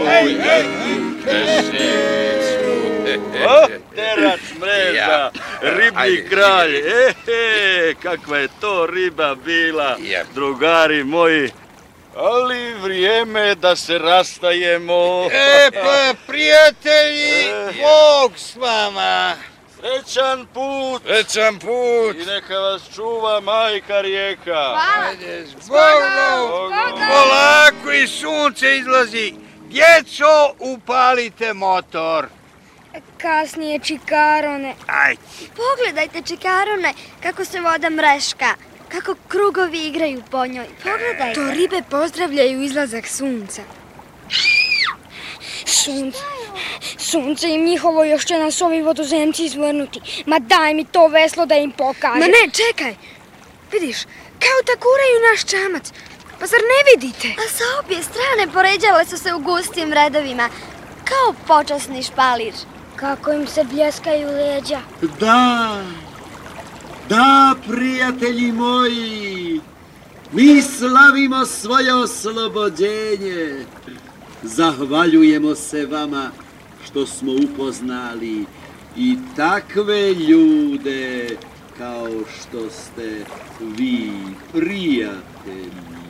Terač mreža, riblji kralj, kakva je to riba bila, drugari moji. Ali vrijeme da se rastajemo. Pa prijatelji, Bog s vama. Srećan put. Srećan put. I neka vas čuva majka rijeka. Hvala. Zbogom. Polako i sunce izlazi. Djeco, upalite motor. Kasnije čikarone. Ajde. Pogledajte čikarone, kako se voda mreška. Kako krugovi igraju po njoj. Pogledajte. To ribe pozdravljaju izlazak sunca. Sunce im njihovo još će nas ovi vodozemci izvrnuti. Ma daj mi to veslo da im pokažem. Ma ne, čekaj. Vidiš, kao takuraju naš čamac. Pa zar ne vidite? A sa obje strane poređale su se u gustim redovima. Kao počasni špalir. Kako im se bljeskaju leđa. Da, prijatelji moji, mi slavimo svoje oslobođenje. Zahvaljujemo se vama što smo upoznali i takve ljude kao što ste vi, prijatelji.